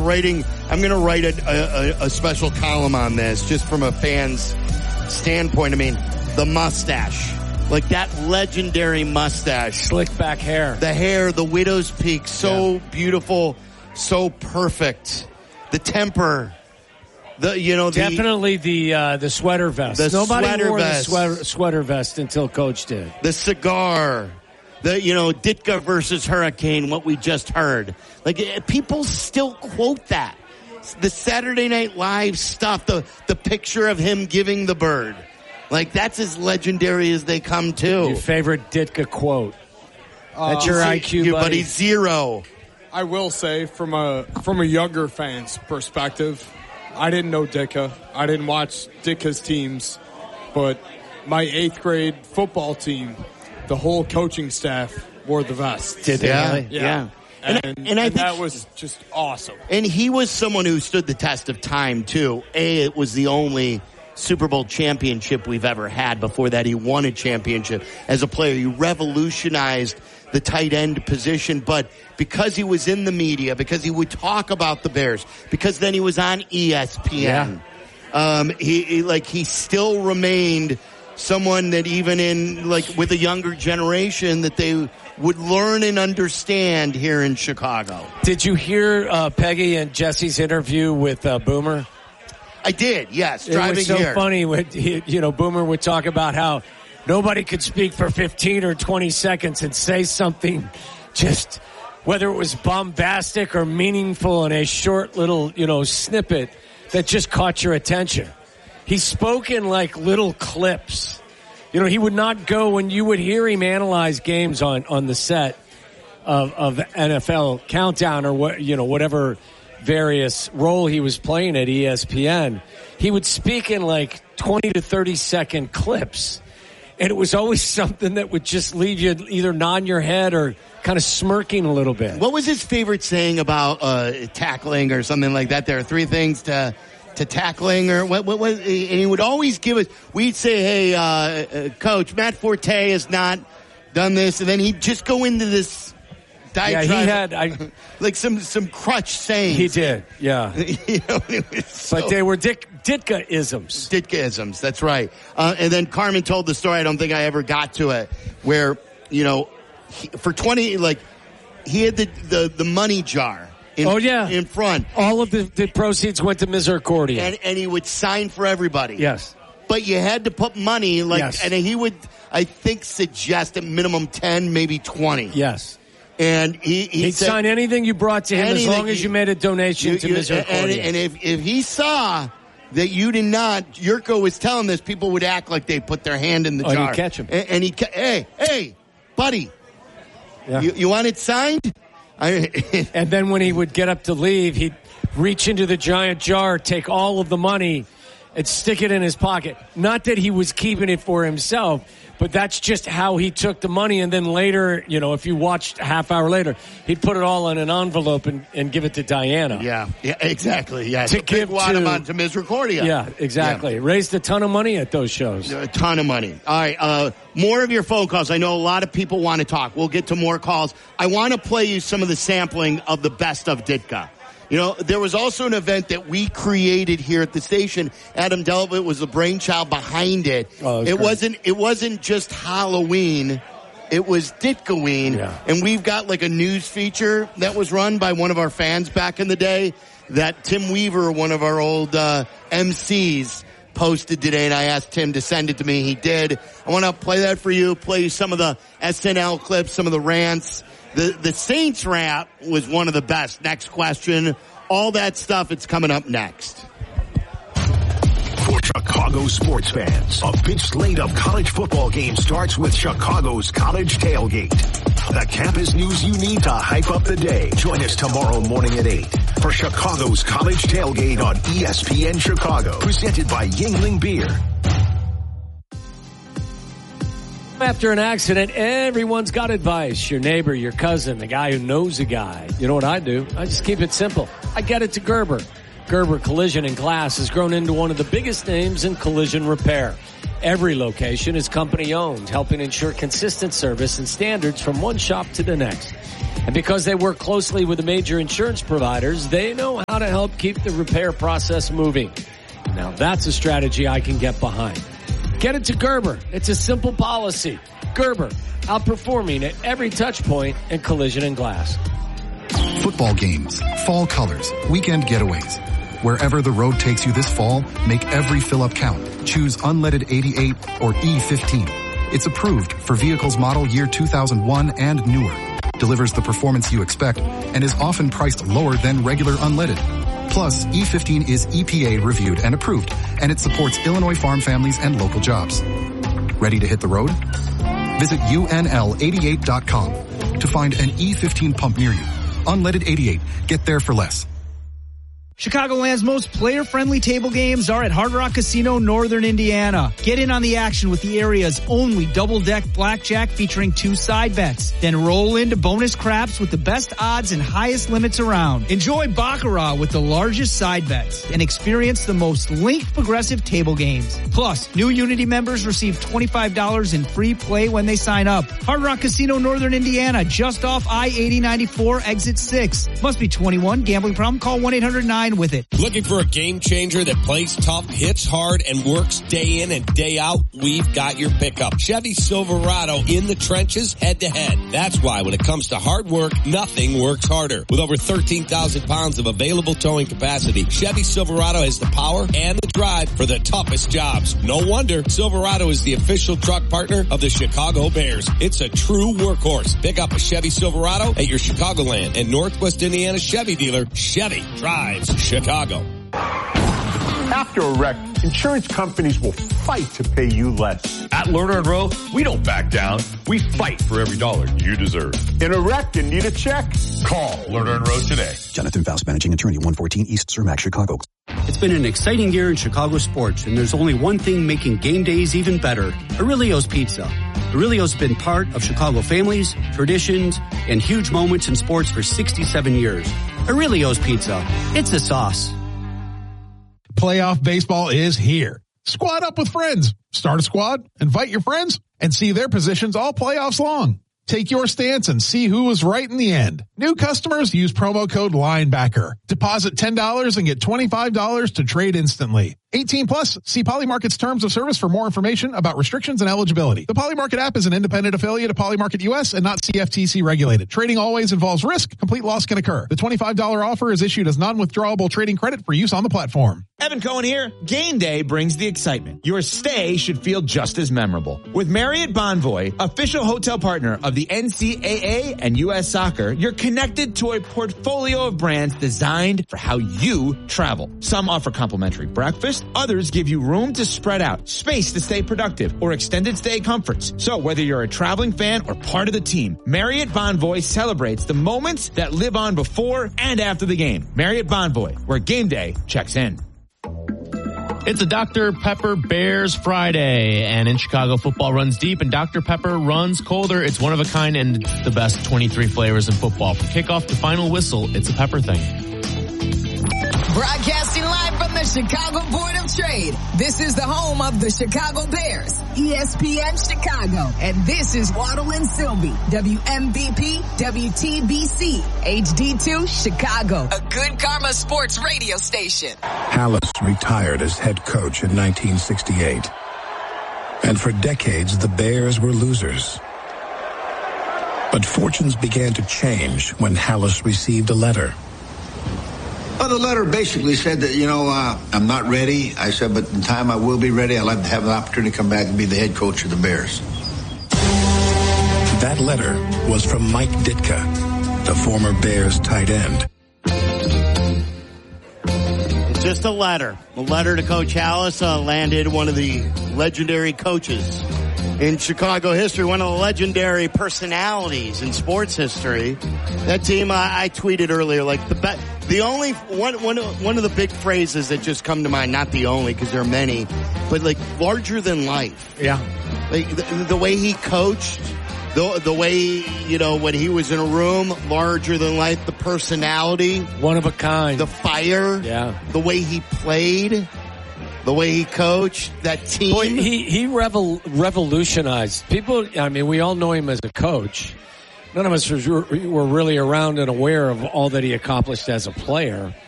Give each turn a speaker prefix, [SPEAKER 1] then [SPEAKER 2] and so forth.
[SPEAKER 1] I'm going to write a special column on this just from a fan's standpoint. I mean, the mustache. Like that legendary mustache.
[SPEAKER 2] Slick back hair.
[SPEAKER 1] The hair, the widow's peak, so beautiful, so perfect. The temper.
[SPEAKER 2] Definitely the sweater vest. Nobody wore the sweater vest until Coach did.
[SPEAKER 1] The cigar. Ditka versus Hurricane, what we just heard. Like, people still quote that. The Saturday Night Live stuff, the picture of him giving the bird. Like, that's as legendary as they come to.
[SPEAKER 2] Your favorite Ditka quote. That's your IQ,
[SPEAKER 1] buddy. Zero.
[SPEAKER 3] I will say, from a younger fan's perspective, I didn't know Ditka. I didn't watch Ditka's teams. But my 8th grade football team, the whole coaching staff wore the vest.
[SPEAKER 2] Did they?
[SPEAKER 1] Yeah.
[SPEAKER 3] And I think that was just awesome.
[SPEAKER 1] And he was someone who stood the test of time, too. It was the only Super Bowl championship we've ever had. Before that, he won a championship as a player. He revolutionized the tight end position, but because he was in the media, because he would talk about the Bears, because then he was on ESPN, he still remained someone that even in, with a younger generation, that they would learn and understand here in Chicago.
[SPEAKER 2] Did you hear Peggy and Jesse's interview with Boomer?
[SPEAKER 1] I did, yes. Driving
[SPEAKER 2] here. It was so
[SPEAKER 1] here.
[SPEAKER 2] funny when Boomer would talk about how nobody could speak for 15 or 20 seconds and say something, just whether it was bombastic or meaningful in a short little snippet that just caught your attention. He spoke in like little clips. He would not go when you would hear him analyze games on the set of NFL Countdown or whatever various role he was playing at ESPN. He would speak in like 20 to 30 second clips. And it was always something that would just leave you either nodding your head or kind of smirking a little bit.
[SPEAKER 1] What was his favorite saying about tackling or something like that? There are 3 things to tackling, or what was, and he would always give us, we'd say, hey, Coach, Matt Forte has not done this, and then he'd just go into this diatribe.
[SPEAKER 2] Yeah, he had
[SPEAKER 1] like some crutch sayings.
[SPEAKER 2] He did, yeah. But they were Ditka-isms.
[SPEAKER 1] Ditka-isms, that's right. And then Carmen told the story, I don't think I ever got to it, where, for 20, he had the money jar. In front.
[SPEAKER 2] All of the proceeds went to Misericordia.
[SPEAKER 1] And he would sign for everybody.
[SPEAKER 2] Yes.
[SPEAKER 1] But you had to put money,
[SPEAKER 2] yes.
[SPEAKER 1] And he would, I think, suggest at minimum 10, maybe 20.
[SPEAKER 2] Yes.
[SPEAKER 1] And he'd
[SPEAKER 2] sign anything you brought to him as long as you made a donation to Misericordia.
[SPEAKER 1] And if he saw that you did not, Yurko was telling this, people would act like they put their hand in the jar.
[SPEAKER 2] He'd catch him.
[SPEAKER 1] And hey, buddy,
[SPEAKER 2] yeah.
[SPEAKER 1] you want it signed?
[SPEAKER 2] And then when he would get up to leave, he'd reach into the giant jar, take all of the money, and stick it in his pocket. Not that he was keeping it for himself, but that's just how he took the money. And then later, if you watched a half hour later, he'd put it all in an envelope and give it to Diana.
[SPEAKER 1] Yeah, exactly. Yeah,
[SPEAKER 2] to give
[SPEAKER 1] to Misericordia.
[SPEAKER 2] Yeah, exactly. Yeah. Raised a ton of money at those shows.
[SPEAKER 1] A ton of money. All right, more of your phone calls. I know a lot of people want to talk. We'll get to more calls. I want to play you some of the sampling of the best of Ditka. There was also an event that we created here at the station. Adam Delavitt was the brainchild behind it. It wasn't just Halloween. It was Ditkaween.
[SPEAKER 2] Yeah.
[SPEAKER 1] And we've got like a news feature that was run by one of our fans back in the day that Tim Weaver, one of our old MCs, posted today, and I asked Tim to send it to me. He did. I want to play that for you, play you some of the SNL clips, some of the rants. The Saints rant was one of the best. Next question. All that stuff, it's coming up next.
[SPEAKER 4] For Chicago sports fans, a big slate of college football games starts with Chicago's College Tailgate. The campus news you need to hype up the day. Join us tomorrow morning at 8 for Chicago's College Tailgate on ESPN Chicago. Presented by Yuengling Beer.
[SPEAKER 2] After an accident, everyone's got advice. Your neighbor, your cousin, the guy who knows a guy. You know what I do? I just keep it simple. I get it to Gerber. Gerber Collision and Glass has grown into one of the biggest names in collision repair. Every location is company-owned, helping ensure consistent service and standards from one shop to the next. And because they work closely with the major insurance providers, they know how to help keep the repair process moving. Now that's a strategy I can get behind. Get it to Gerber. It's a simple policy. Gerber, outperforming at every touch point in collision and glass.
[SPEAKER 5] Football games, fall colors, weekend getaways. Wherever the road takes you this fall, make every fill-up count. Choose unleaded 88 or E15. It's approved for vehicles model year 2001 and newer. Delivers the performance you expect and is often priced lower than regular unleaded. Plus, E15 is EPA reviewed and approved, and it supports Illinois farm families and local jobs. Ready to hit the road? Visit UNL88.com to find an E15 pump near you. Unleaded 88. Get there for less.
[SPEAKER 6] Chicagoland's most player-friendly table games are at Hard Rock Casino, Northern Indiana. Get in on the action with the area's only double-deck blackjack featuring 2 side bets. Then roll into bonus craps with the best odds and highest limits around. Enjoy Baccarat with the largest side bets and experience the most linked progressive table games. Plus, new Unity members receive $25 in free play when they sign up. Hard Rock Casino, Northern Indiana, just off I-8094, exit 6. Must be 21. Gambling problem? Call 1-800-9 with it.
[SPEAKER 7] Looking for a game changer that plays tough, hits hard, and works day in and day out? We've got your pickup. Chevy Silverado in the trenches, head to head. That's why when it comes to hard work, nothing works harder. With over 13,000 pounds of available towing capacity, Chevy Silverado has the power and the drive for the toughest jobs. No wonder Silverado is the official truck partner of the Chicago Bears. It's a true workhorse. Pick up a Chevy Silverado at your Chicagoland and Northwest Indiana Chevy dealer. Chevy drives Chicago.
[SPEAKER 8] After a wreck, insurance companies will fight to pay you less.
[SPEAKER 9] At Lerner & Rowe, we don't back down. We fight for every dollar you deserve.
[SPEAKER 8] In a wreck and need a check?
[SPEAKER 9] Call Lerner & Rowe today.
[SPEAKER 10] Jonathan Faust, Managing Attorney, 114 East Cermak, Chicago.
[SPEAKER 11] It's been an exciting year in Chicago sports, and there's only one thing making game days even better: Aurelio's Pizza. Aurelio's been part of Chicago families, traditions, and huge moments in sports for 67 years. Aurelio's Pizza. It's a sauce.
[SPEAKER 12] Playoff baseball is here. Squad up with friends. Start a squad, invite your friends, and see their positions all playoffs long. Take your stance and see who was right in the end. New customers use promo code LINEBACKER. Deposit $10 and get $25 to trade instantly. 18 plus. See Polymarket's terms of service for more information about restrictions and eligibility. The Polymarket app is an independent affiliate of Polymarket US and not CFTC regulated. Trading always involves risk. Complete loss can occur. The $25 offer is issued as non-withdrawable trading credit for use on the platform.
[SPEAKER 13] Evan Cohen here. Game day brings the excitement. Your stay should feel just as memorable. With Marriott Bonvoy, official hotel partner of the NCAA and U.S. Soccer, you're connected to a portfolio of brands designed for how you travel. Some offer complimentary breakfast. Others give you room to spread out, space to stay productive, or extended stay comforts. So whether you're a traveling fan or part of the team, Marriott Bonvoy celebrates the moments that live on before and after the game. Marriott Bonvoy, where game day checks in.
[SPEAKER 14] It's a Dr. Pepper Bears Friday, and in Chicago, football runs deep and Dr. Pepper runs colder. It's one of a kind, and it's the best 23 flavors in football. From kickoff to final whistle, it's a pepper thing.
[SPEAKER 15] Broadcasting live from the Chicago Board of Trade. This is the home of the Chicago Bears, ESPN Chicago. And this is Waddle and Sylvie, WMVP, WTBC, HD2 Chicago, a Good Karma Sports radio station.
[SPEAKER 4] Halas retired as head coach in 1968. And for decades, the Bears were losers. But fortunes began to change when Halas received a letter.
[SPEAKER 16] Well, the letter basically said that, I'm not ready. I said, but in time I will be ready. I'd like to have an opportunity to come back and be the head coach of the Bears.
[SPEAKER 4] That letter was from Mike Ditka, the former Bears tight end.
[SPEAKER 1] Just a letter to Coach Halas, landed one of the legendary coaches in Chicago history, one of the legendary personalities in sports history. That team, I tweeted earlier, the only one of the big phrases that just come to mind, not the only because there are many, but larger than life.
[SPEAKER 2] Yeah.
[SPEAKER 1] The way he coached, the way, when he was in a room, larger than life, the personality.
[SPEAKER 2] One of a kind.
[SPEAKER 1] The fire.
[SPEAKER 2] Yeah.
[SPEAKER 1] The way he played. The way he coached that team.
[SPEAKER 2] Boy, he revolutionized people. I mean, we all know him as a coach. None of us were really around and aware of all that he accomplished as a player.